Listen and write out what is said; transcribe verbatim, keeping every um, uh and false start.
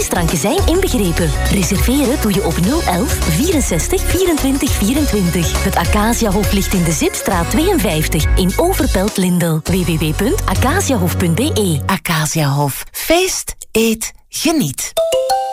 feestdranken zijn inbegrepen. Reserveren doe je op nul elf vierenzestig vierentwintig vierentwintig. Het Acaciahof ligt in de Zipstraat tweeënvijftig in Overpelt-Lindel. w w w punt acaciahof punt b e. Acaciahof. Feest, eet, geniet.